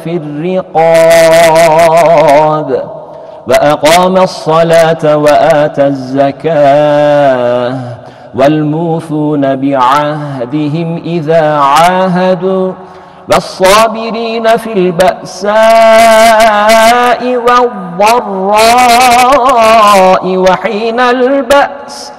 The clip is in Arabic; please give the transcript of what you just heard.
في الرقاب وأقام الصلاة وآتى الزكاة والموفون بعهدهم إذا عاهدوا والصابرين في البأساء والضراء وحين البأس